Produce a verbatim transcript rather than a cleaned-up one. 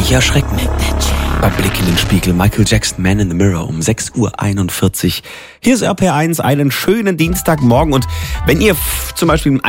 nicht erschrecken. Beim Blick in den Spiegel, Michael Jackson, Man in the Mirror um sechs Uhr einundvierzig. Hier ist R P R eins, einen schönen Dienstagmorgen. Und wenn ihr f- zum Beispiel im